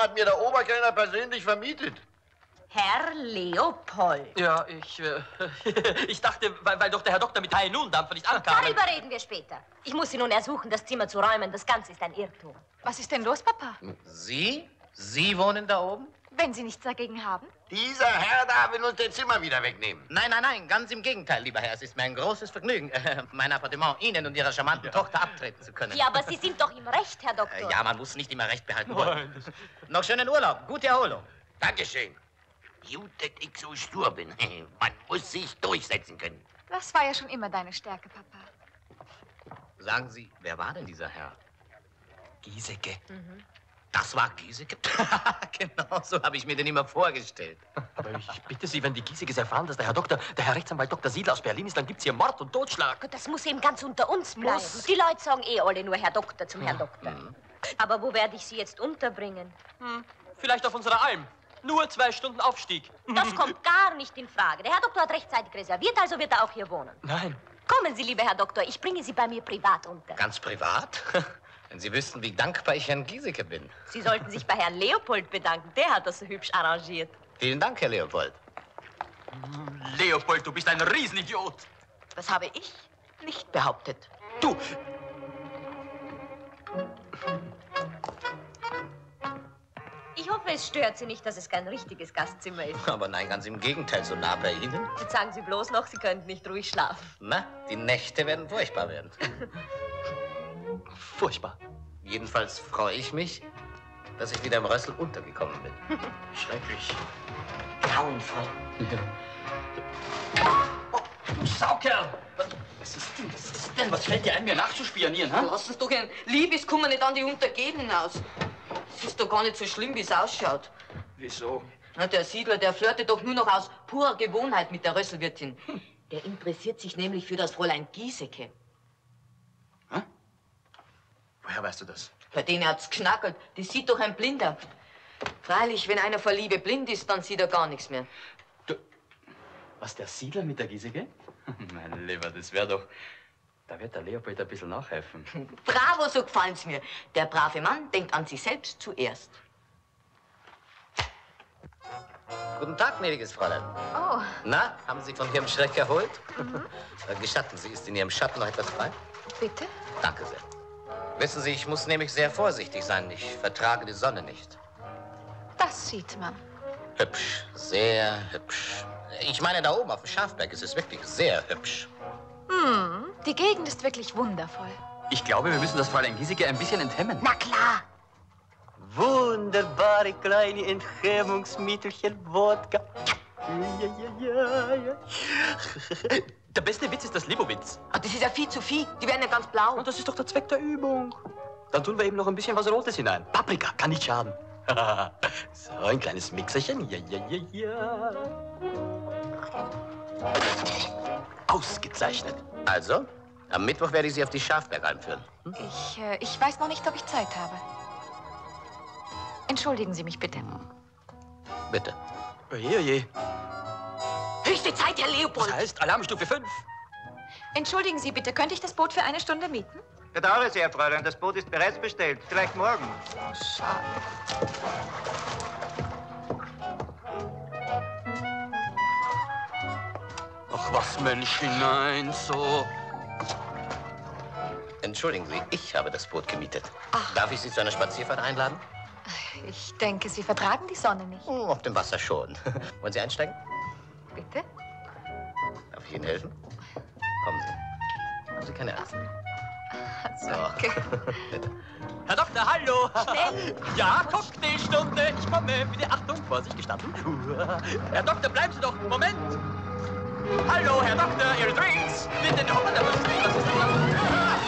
hat mir der Oberkellner persönlich vermietet. Herr Leopold. Ja, ich dachte, weil doch der Herr Doktor mit High-Noon-Dampfer nicht ankam. Darüber reden wir später. Ich muss Sie nun ersuchen, das Zimmer zu räumen. Das Ganze ist ein Irrtum. Was ist denn los, Papa? Sie? Sie wohnen da oben? Wenn Sie nichts dagegen haben? Dieser Herr da will uns das Zimmer wieder wegnehmen. Nein, nein, nein, ganz im Gegenteil, lieber Herr. Es ist mir ein großes Vergnügen, mein Appartement Ihnen und Ihrer charmanten Tochter abtreten zu können. Ja, aber Sie sind doch im Recht, Herr Doktor. Ja, man muss nicht immer Recht behalten wollen. Noch schönen Urlaub, gute Erholung. Dankeschön. Gut, dass ich so stur bin. Man muss sich durchsetzen können. Das war ja schon immer deine Stärke, Papa. Sagen Sie, wer war denn dieser Herr? Giesecke. Das war Giesecke? Genau, so habe ich mir den immer vorgestellt. Aber ich bitte Sie, wenn die Gieseckes erfahren, dass der Herr Rechtsanwalt Dr. Siedler aus Berlin ist, dann gibt's hier Mord und Totschlag. Gut, das muss eben ganz unter uns bleiben. Die Leute sagen eh alle nur Herr Doktor zum Herrn Doktor. Aber wo werde ich Sie jetzt unterbringen? Vielleicht auf unserer Alm. Nur 2 Stunden Aufstieg. Das kommt gar nicht in Frage. Der Herr Doktor hat rechtzeitig reserviert, also wird er auch hier wohnen. Nein. Kommen Sie, lieber Herr Doktor, ich bringe Sie bei mir privat unter. Ganz privat? Wenn Sie wüssten, wie dankbar ich Herrn Giesecke bin. Sie sollten sich bei Herrn Leopold bedanken. Der hat das so hübsch arrangiert. Vielen Dank, Herr Leopold. Leopold, du bist ein Riesenidiot. Das habe ich nicht behauptet. Du! Ich hoffe, es stört Sie nicht, dass es kein richtiges Gastzimmer ist. Aber nein, ganz im Gegenteil, so nah bei Ihnen. Jetzt sagen Sie bloß noch, Sie könnten nicht ruhig schlafen. Na, die Nächte werden furchtbar werden. Furchtbar. Jedenfalls freue ich mich, dass ich wieder im Rössel untergekommen bin. Schrecklich. Grauenvoll. Oh, du Saukerl! Was ist denn? Was fällt dir ein, mir nachzuspionieren, ha? Lass uns doch ein Liebeskummer nicht an die Untergebenen aus. Es ist doch gar nicht so schlimm, wie es ausschaut. Wieso? Na, der Siedler, der flirtet doch nur noch aus purer Gewohnheit mit der Rösselwirtin. Der interessiert sich nämlich für das Fräulein Giesecke. Hä? Woher weißt du das? Bei denen hat's knackelt. Das sieht doch ein Blinder. Freilich, wenn einer vor Liebe blind ist, dann sieht er gar nichts mehr. Du, was, der Siedler mit der Giesecke? Mein Lieber, das wäre doch... Da wird der Leopold ein bisschen nachhelfen. Bravo, so gefallen's mir. Der brave Mann denkt an sich selbst zuerst. Guten Tag, gnädiges Fräulein. Oh, Na, haben Sie von Ihrem Schreck erholt? Gestatten Sie, ist in Ihrem Schatten noch etwas frei? bitte? Danke sehr. Wissen Sie, ich muss nämlich sehr vorsichtig sein. Ich vertrage die Sonne nicht. Das sieht man. Hübsch, sehr hübsch. Ich meine, da oben auf dem Schafberg ist es wirklich sehr hübsch. Die Gegend ist wirklich wundervoll. Ich glaube, wir müssen das Fräulein Giesecke ein bisschen enthemmen. Na klar. Wunderbare kleine Enthemmungsmittelchen, Wodka. Der beste Witz ist das Libowitz. Ah, das ist ja viel zu viel. Die werden ja ganz blau. Und das ist doch der Zweck der Übung. Dann tun wir eben noch ein bisschen was Rotes hinein. Paprika, kann nicht schaden. So, ein kleines Mixerchen. Ja. Ausgezeichnet. Also, am Mittwoch werde ich Sie auf die Schafberg einführen. Ich weiß noch nicht, ob ich Zeit habe. Entschuldigen Sie mich bitte. Bitte. Oje. Höchste Zeit, Herr Leopold. Das heißt Alarmstufe 5. Entschuldigen Sie bitte, könnte ich das Boot für eine Stunde mieten? Bedauere sehr, Fräulein. Das Boot ist bereits bestellt. Vielleicht morgen. Schade. Ach was, Mensch, hinein, so. Entschuldigen Sie, ich habe das Boot gemietet. Darf ich Sie zu einer Spazierfahrt einladen? Ich denke, Sie vertragen die Sonne nicht. Oh, auf dem Wasser schon. Wollen Sie einsteigen? Bitte? Darf ich Ihnen helfen? Kommen Sie. Haben Sie keine Angst. Danke. Bitte. Herr Doktor, hallo. Schnell. Ja, Cocktailstunde. Ich komme. Bitte Achtung, Vorsicht, gestatten. Herr Doktor, bleiben Sie doch. Moment. Hallo, Herr Doktor, Ihre Drinks. Bitte, hoppala, was ist das?